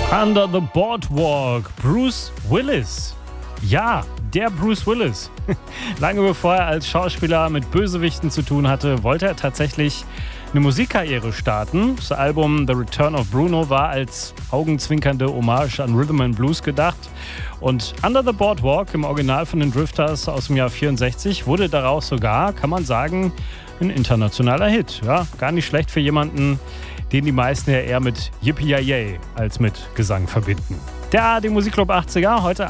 Under the Boardwalk, Bruce Willis. Ja, der Bruce Willis. Lange bevor er als Schauspieler mit Bösewichten zu tun hatte, wollte er tatsächlich eine Musikkarriere starten. Das Album The Return of Bruno war als augenzwinkernde Hommage an Rhythm and Blues gedacht. Und Under the Boardwalk, im Original von den Drifters aus dem Jahr 64, wurde daraus sogar, kann man sagen, ein internationaler Hit. Ja, gar nicht schlecht für jemanden, den die meisten ja eher mit Yippie-Yay als mit Gesang verbinden. Der ARD Musikclub 80er, heute